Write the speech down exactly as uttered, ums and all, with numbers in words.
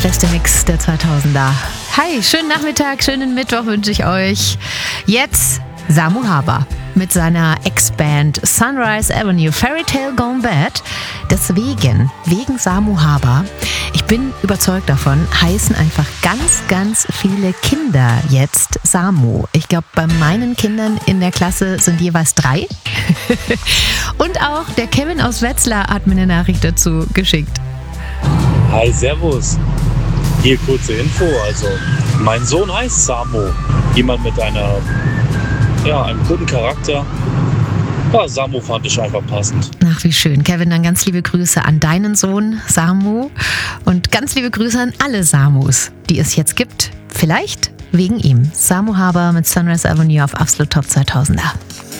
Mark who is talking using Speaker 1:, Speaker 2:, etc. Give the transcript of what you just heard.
Speaker 1: Beste Mix der zweitausender. Hi, schönen Nachmittag, schönen Mittwoch wünsche ich euch. Jetzt Samu Haber mit seiner Ex-Band Sunrise Avenue, Fairy Tale Gone Bad. Deswegen, wegen Samu Haber, ich bin überzeugt davon, heißen einfach ganz, ganz viele Kinder jetzt Samu. Ich glaube, bei meinen Kindern in der Klasse sind jeweils drei. Und auch der Kevin aus Wetzlar hat mir eine Nachricht dazu geschickt.
Speaker 2: Hi, servus. Hier kurze Info. Also, mein Sohn heißt Samu. Jemand mit einer, ja, einem guten Charakter. Ja, Samu fand ich einfach passend.
Speaker 1: Ach, wie schön. Kevin, dann ganz liebe Grüße an deinen Sohn Samu und ganz liebe Grüße an alle Samus, die es jetzt gibt. Vielleicht wegen ihm. Samu Haber mit Sunrise Avenue auf Absolut Top zweitausender.